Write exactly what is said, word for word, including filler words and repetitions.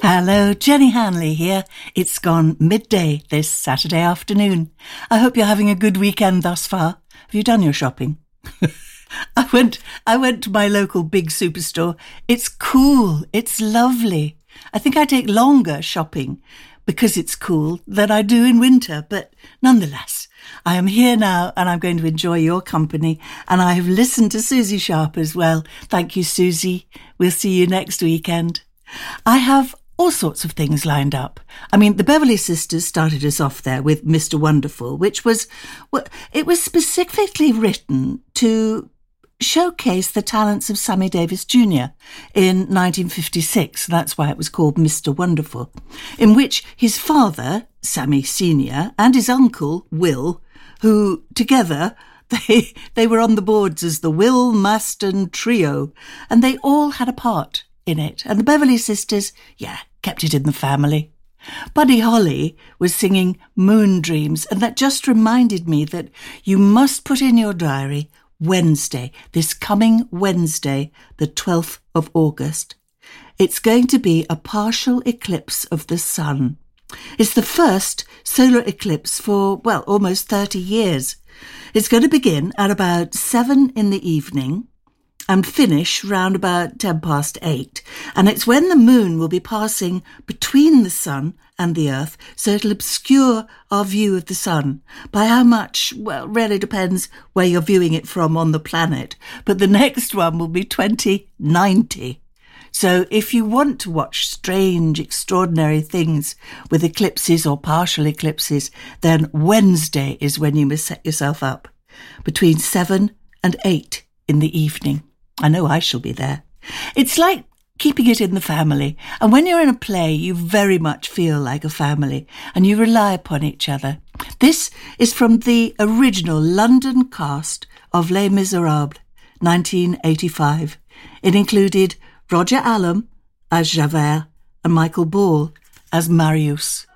Hello, Jenny Hanley here. It's gone midday this Saturday afternoon. I hope you're having a good weekend thus far. Have you done your shopping? I went I went to my local big superstore. It's cool. It's lovely. I think I take longer shopping because it's cool than I do in winter, but nonetheless, I am here now and I'm going to enjoy your company, and I have listened to Susie Sharp as well. Thank you, Susie. We'll see you next weekend. I have all sorts of things lined up. I mean, the Beverly Sisters started us off there with Mister Wonderful, which was, well, it was specifically written to showcase the talents of Sammy Davis Junior in nineteen fifty-six. That's why it was called Mister Wonderful, in which his father, Sammy Senior, and his uncle, Will, who together they they were on the boards as the Will Maston Trio, and they all had a part in it. And the Beverly Sisters, yeah, kept it in the family. Buddy Holly was singing Moon Dreams, and that just reminded me that you must put in your diary Wednesday, this coming Wednesday, the twelfth of August. It's going to be a partial eclipse of the sun. It's the first solar eclipse for, well, almost thirty years. It's going to begin at about seven in the evening and finish round about ten past eight. And it's when the moon will be passing between the sun and the earth, so it'll obscure our view of the sun. By how much? Well, really depends where you're viewing it from on the planet. But the next one will be twenty ninety. So if you want to watch strange, extraordinary things with eclipses or partial eclipses, then Wednesday is when you must set yourself up, between seven and eight in the evening. I know I shall be there. It's like keeping it in the family. And when you're in a play, you very much feel like a family and you rely upon each other. This is from the original London cast of Les Miserables, nineteen eighty-five. It included Roger Allam as Javert and Michael Ball as Marius.